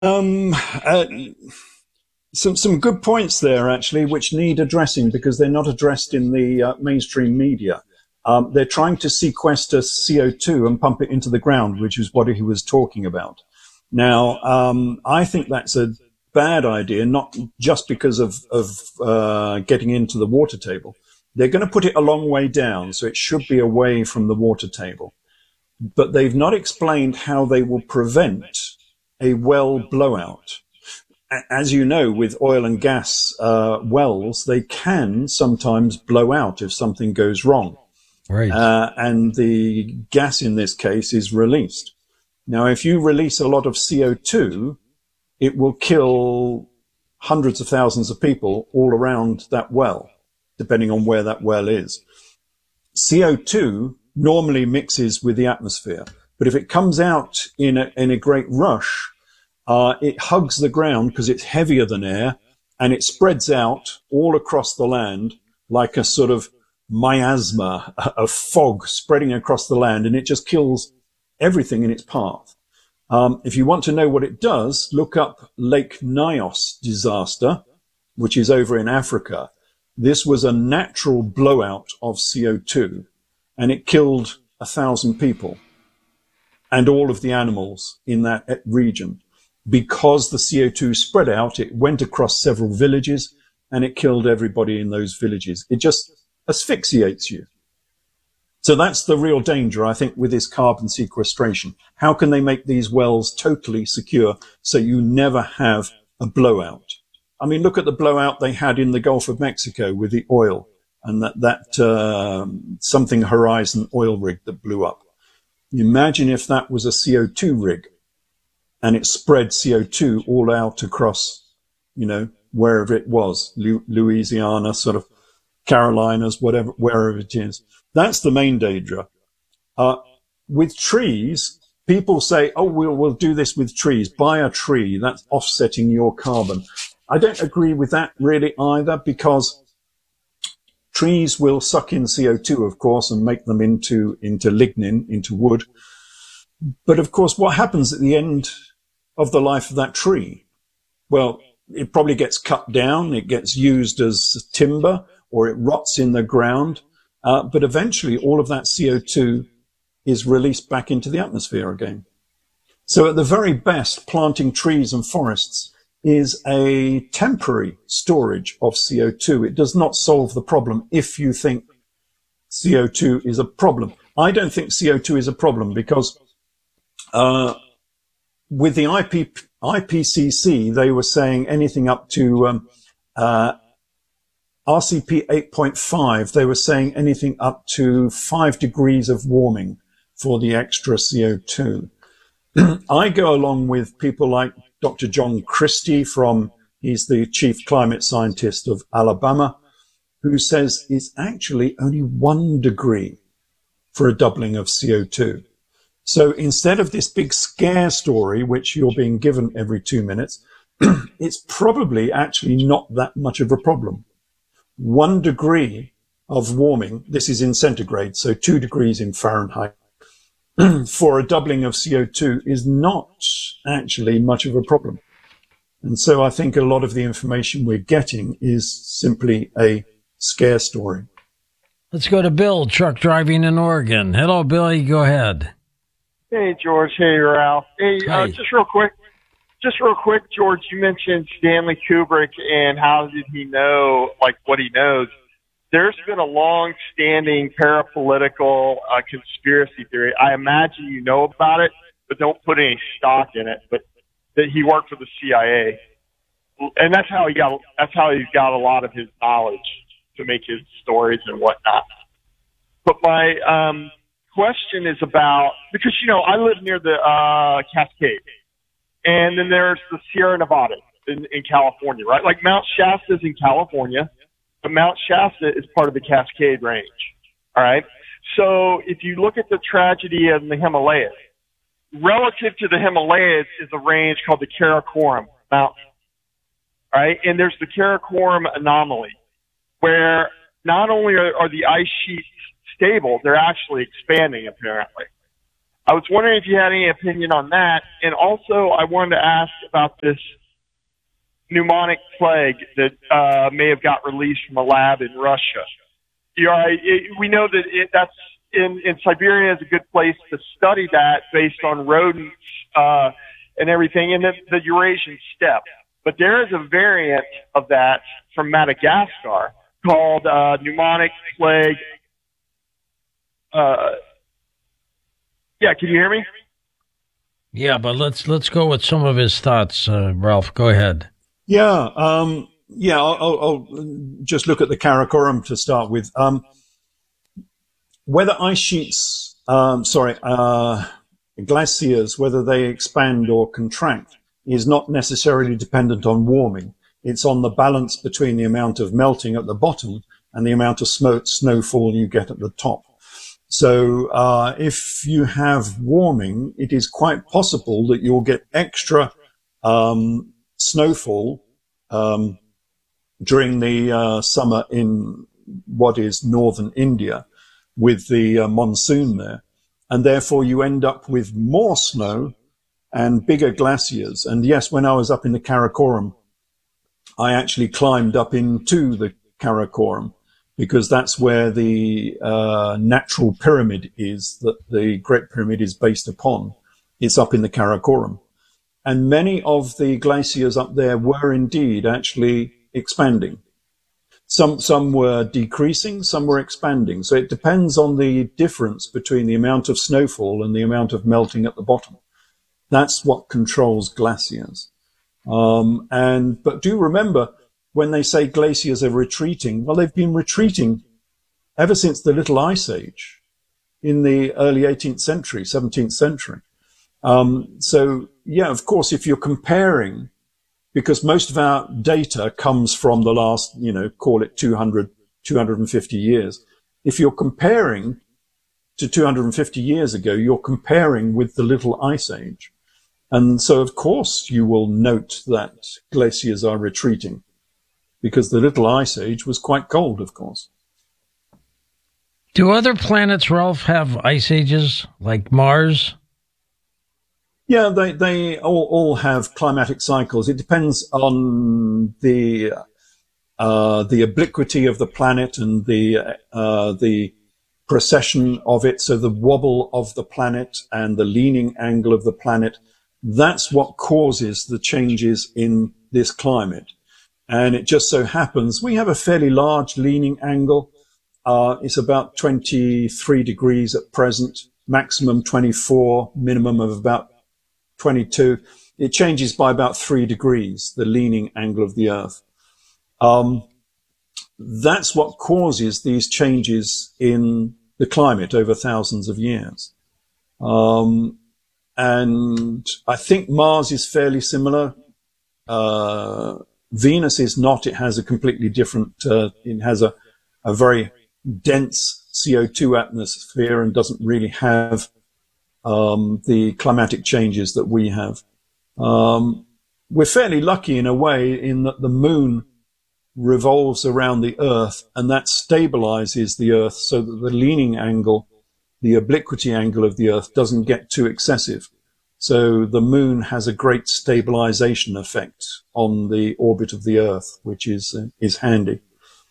Um, uh, some good points there actually, which need addressing because they're not addressed in the mainstream media. They're trying to sequester CO2 and pump it into the ground, which is what he was talking about. Now, I think that's a bad idea, not just because of getting into the water table. They're going to put it a long way down, so it should be away from the water table. But they've not explained how they will prevent a well blowout. As you know, with oil and gas wells, they can sometimes blow out if something goes wrong. Right. And the gas in this case is released. Now, if you release a lot of CO2, it will kill hundreds of thousands of people all around that well, depending on where that well is. CO2 normally mixes with the atmosphere, but if it comes out in a great rush, it hugs the ground because it's heavier than air, and it spreads out all across the land like a sort of miasma, a fog spreading across the land, and it just kills everything in its path. If you want to know what it does, look up Lake Nyos disaster, which is over in Africa. This was a natural blowout of CO2, and it killed 1,000 people and all of the animals in that region. Because the CO2 spread out, it went across several villages and it killed everybody in those villages. It just asphyxiates you. So that's the real danger, I think, with this carbon sequestration. How can they make these wells totally secure so you never have a blowout? I mean, look at the blowout they had in the Gulf of Mexico with the oil and that something Horizon oil rig that blew up. Imagine if that was a CO2 rig and it spread CO2 all out across, wherever it was, Louisiana, sort of Carolinas, whatever, wherever it is. That's the main danger. With trees, people say, oh, we'll do this with trees. Buy a tree. That's offsetting your carbon. I don't agree with that really either, because trees will suck in CO2, of course, and make them into lignin, into wood. But of course, what happens at the end of the life of that tree? Well, it probably gets cut down, it gets used as timber, or it rots in the ground. But eventually all of that CO2 is released back into the atmosphere again. So at the very best, planting trees and forests is a temporary storage of CO2. It does not solve the problem if you think CO2 is a problem. I don't think CO2 is a problem because with the IPCC, they were saying anything up to RCP 8.5, they were saying anything up to 5 degrees of warming for the extra CO2. I go along with people like Dr. John Christie he's the chief climate scientist of Alabama, who says it's actually only 1 degree for a doubling of CO2. So instead of this big scare story, which you're being given every 2 minutes, it's probably actually not that much of a problem. 1 degree of warming, this is in centigrade, so 2 degrees in Fahrenheit, for a doubling of CO2 is not actually much of a problem. And so I think a lot of the information we're getting is simply a scare story. Let's go to Bill, truck driving in Oregon. Hello, Billy. Go ahead. Hey, George. Hey, Ralph. Hey, just real quick, George, you mentioned Stanley Kubrick and how did he know, what he knows. There's been a long-standing parapolitical conspiracy theory. I imagine you know about it, but don't put any stock in it. But that he worked for the CIA, and that's how he got a lot of his knowledge to make his stories and whatnot. But my question is about, because I live near the Cascade, and then there's the Sierra Nevada in California, right? Like Mount Shasta is in California, but Mount Shasta is part of the Cascade Range. All right. So if you look at the tragedy in the Himalayas, relative to the Himalayas is a range called the Karakoram Mountain. All right. And there's the Karakoram anomaly, where not only are the ice sheets stable, they're actually expanding apparently. I was wondering if you had any opinion on that. And also, I wanted to ask about this pneumonic plague that may have got released from a lab in Russia. We know that that's in Siberia is a good place to study that based on rodents and everything, and the Eurasian steppe. But there is a variant of that from Madagascar called pneumonic plague. Yeah, can you hear me? Yeah, but let's go with some of his thoughts, Ralph. Go ahead. Yeah, I'll just look at the Karakoram to start with. Whether ice sheets, glaciers, whether they expand or contract is not necessarily dependent on warming. It's on the balance between the amount of melting at the bottom and the amount of snowfall you get at the top. So if you have warming, it is quite possible that you'll get extra snowfall during the summer in what is northern India with the monsoon there. And therefore you end up with more snow and bigger glaciers. And yes, when I was up in the Karakoram, I actually climbed up into the Karakoram because that's where the natural pyramid is that the Great Pyramid is based upon. It's up in the Karakoram. And many of the glaciers up there were indeed actually expanding. Some were decreasing, some were expanding. So it depends on the difference between the amount of snowfall and the amount of melting at the bottom. That's what controls glaciers. But do remember, when they say glaciers are retreating, well, they've been retreating ever since the Little Ice Age in the early 18th century, 17th century. So, yeah, of course, if you're comparing, because most of our data comes from the last, call it 250 years. If you're comparing to 250 years ago, you're comparing with the Little Ice Age. And so, of course, you will note that glaciers are retreating because the Little Ice Age was quite cold, of course. Do other planets, Ralph, have ice ages like Mars? Yeah, they all have climatic cycles. It depends on the obliquity of the planet and the precession of it. So the wobble of the planet and the leaning angle of the planet. That's what causes the changes in this climate. And it just so happens we have a fairly large leaning angle. It's about 23 degrees at present, maximum 24, minimum of about 22. It changes by about 3 degrees, the leaning angle of the Earth. That's what causes these changes in the climate over thousands of years. And I think Mars is fairly similar. Venus is not. It has a completely different, it has a very dense CO2 atmosphere and doesn't really have the climatic changes that we have. We're fairly lucky in a way in that the moon revolves around the Earth and that stabilizes the Earth so that the leaning angle, the obliquity angle of the Earth doesn't get too excessive. So the moon has a great stabilization effect on the orbit of the Earth, which is handy.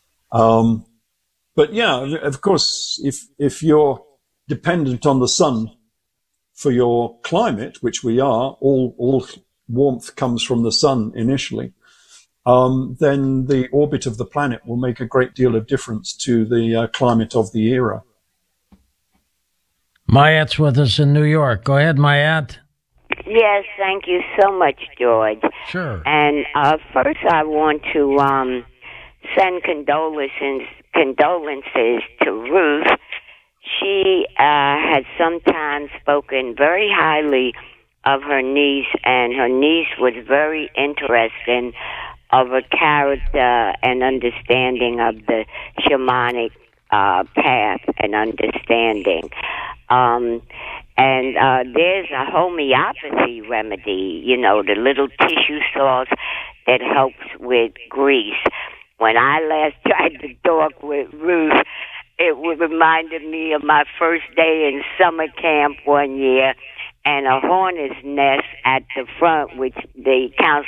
But yeah, of course, if you're dependent on the sun for your climate, which we are, all warmth comes from the sun initially, then the orbit of the planet will make a great deal of difference to the climate of the era. Mayat's with us in New York. Go ahead, Mayat. Yes, thank you so much, George. Sure. And first I want to send condolences to Ruth. She had sometimes spoken very highly of her niece, and her niece was very interesting of her character and understanding of the shamanic path and understanding. And there's a homeopathy remedy, the little tissue sauce that helps with grease. When I last tried to talk with Ruth, it reminded me of my first day in summer camp one year, and a hornet's nest at the front, which the council